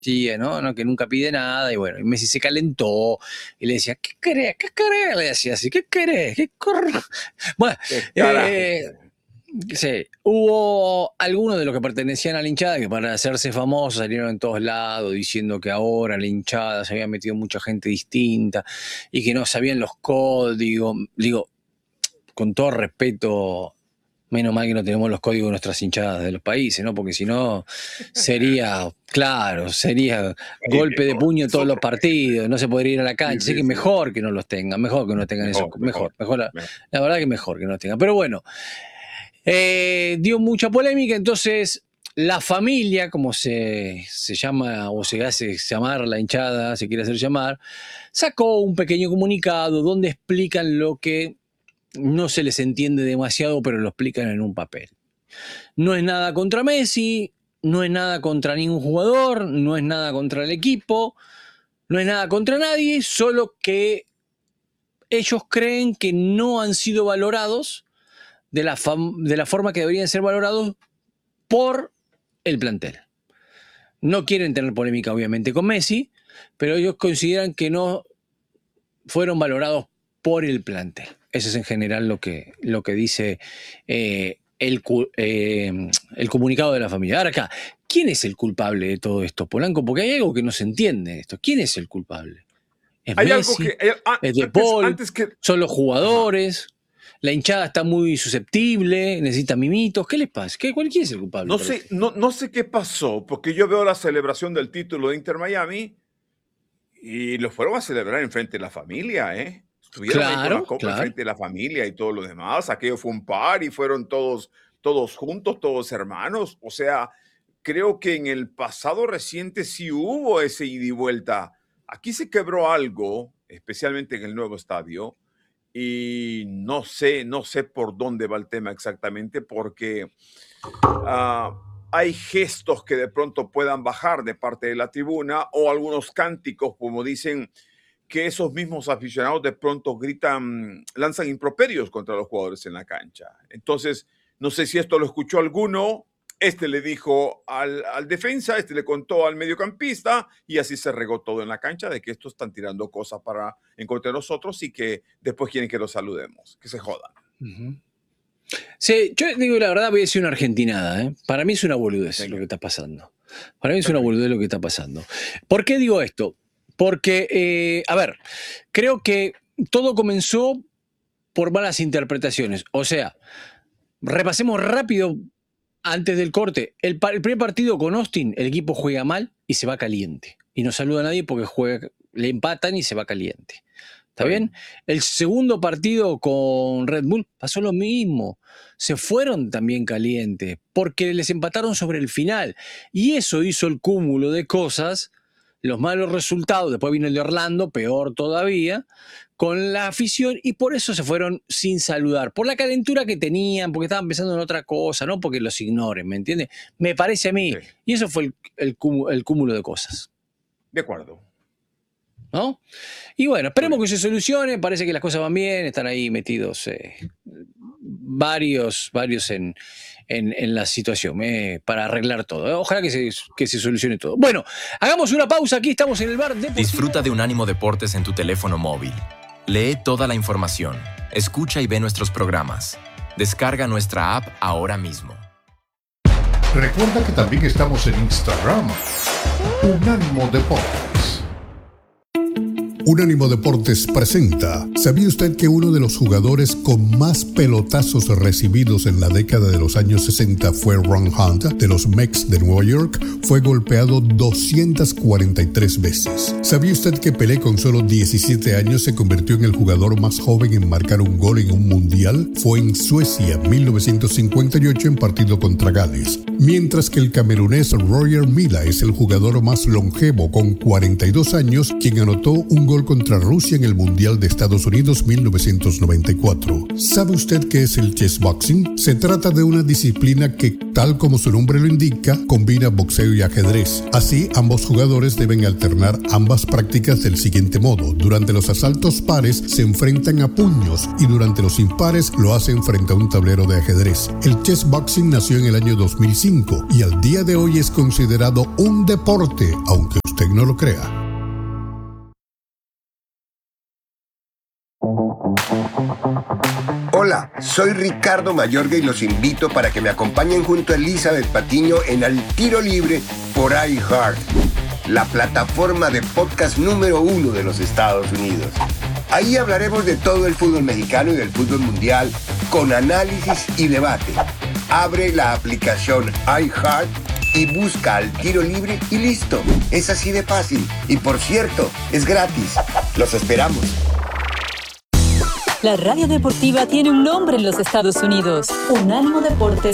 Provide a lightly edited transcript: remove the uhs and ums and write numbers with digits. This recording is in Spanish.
decía, ¿no? Que nunca pide nada, y bueno, y Messi se calentó, y le decía, ¿qué querés? ¿Qué querés? Le decía así, ¿qué querés? Bueno, sí, hubo algunos de los que pertenecían a la hinchada que para hacerse famosos salieron en todos lados diciendo que ahora la hinchada se había metido mucha gente distinta y que no sabían los códigos. Digo, con todo respeto, menos mal que no tenemos los códigos de nuestras hinchadas de los países, ¿no? Porque si no, sería golpe de puño todos los partidos, no se podría ir a la cancha. Así que mejor que no los tengan, mejor que no tengan eso. Mejor. La verdad que mejor que no los tengan. Pero bueno, dio mucha polémica, entonces la familia, como se llama o se hace llamar la hinchada, se quiere hacer llamar, sacó un pequeño comunicado donde explican lo que no se les entiende demasiado, pero lo explican en un papel. No es nada contra Messi, no es nada contra ningún jugador, no es nada contra el equipo, no es nada contra nadie, solo que ellos creen que no han sido valorados de la forma que deberían ser valorados por el plantel. No quieren tener polémica, obviamente, con Messi, pero ellos consideran que no fueron valorados por el plantel. Eso es en general lo que dice el comunicado de la familia. Ahora acá, ¿quién es el culpable de todo esto, Polanco? Porque hay algo que no se entiende de esto. ¿Quién es el culpable? ¿Es Messi? ¿Es De Paul? ¿Son los jugadores? Ajá. La hinchada está muy susceptible, necesita mimitos. ¿Qué les pasa? ¿Quién es el culpable? No sé qué pasó, porque yo veo la celebración del título de Inter Miami y lo fueron a celebrar enfrente de la familia, ¿eh? Estuvieron ahí con la copa enfrente de la familia y todo lo demás. Aquello fue un par y fueron todos juntos, todos hermanos. O sea, creo que en el pasado reciente sí hubo ese ida y vuelta. Aquí se quebró algo, especialmente en el nuevo estadio. Y no sé por dónde va el tema exactamente, porque hay gestos que de pronto puedan bajar de parte de la tribuna o algunos cánticos, como dicen, que esos mismos aficionados de pronto lanzan improperios contra los jugadores en la cancha. Entonces, no sé si esto lo escuchó alguno. Le dijo al defensa, le contó al mediocampista y así se regó todo en la cancha de que estos están tirando cosas en contra de nosotros y que después quieren que los saludemos, que se jodan. Uh-huh. Sí, yo digo la verdad, voy a decir una argentinada, ¿eh? Para mí es una boludez lo que está pasando. Para mí es una boludez lo que está pasando. ¿Por qué digo esto? Porque, creo que todo comenzó por malas interpretaciones. O sea, repasemos rápido. Antes del corte, el primer partido con Austin, el equipo juega mal y se va caliente. Y no saluda a nadie porque le empatan y se va caliente. ¿Está bien? El segundo partido con Red Bull pasó lo mismo. Se fueron también calientes porque les empataron sobre el final. Y eso hizo el cúmulo de cosas, los malos resultados. Después vino el de Orlando, peor todavía, con la afición, y por eso se fueron sin saludar, por la calentura que tenían, porque estaban pensando en otra cosa, no porque los ignoren, ¿me entiendes? Me parece a mí, sí. Y eso fue el cúmulo de cosas. De acuerdo. ¿No? Y bueno, esperemos que se solucione, parece que las cosas van bien, están ahí metidos varios en la situación para arreglar todo. Ojalá que se solucione todo. Bueno, hagamos una pausa, aquí estamos en el bar deportivo. Disfruta de Unánimo Deportes en tu teléfono móvil. Lee toda la información, escucha y ve nuestros programas. Descarga nuestra app ahora mismo. Recuerda que también estamos en Instagram. Unánimo Deportes. Unánimo Deportes presenta. ¿Sabía usted que uno de los jugadores con más pelotazos recibidos en la década de los años 60 fue Ron Hunt de los Mets de Nueva York? Fue golpeado 243 veces. ¿Sabía usted que Pelé con solo 17 años se convirtió en el jugador más joven en marcar un gol en un mundial? Fue en Suecia, 1958, en partido contra Gales. Mientras que el camerunés Roger Milla es el jugador más longevo con 42 años, quien anotó un gol gol contra Rusia en el Mundial de Estados Unidos 1994. ¿Sabe usted qué es el chessboxing? Se trata de una disciplina que, tal como su nombre lo indica, combina boxeo y ajedrez. Así, ambos jugadores deben alternar ambas prácticas del siguiente modo. Durante los asaltos pares se enfrentan a puños y durante los impares lo hacen frente a un tablero de ajedrez. El chessboxing nació en el año 2005 y al día de hoy es considerado un deporte, aunque usted no lo crea. Hola, soy Ricardo Mayorga y los invito para que me acompañen junto a Elizabeth Patiño en Al Tiro Libre por iHeart, la plataforma de podcast número 1 de los Estados Unidos. Ahí hablaremos de todo el fútbol mexicano y del fútbol mundial con análisis y debate. Abre la aplicación iHeart y busca Al Tiro Libre y listo. Es así de fácil. Y por cierto, es gratis. Los esperamos. La radio deportiva tiene un nombre en los Estados Unidos. Unánimo Deportes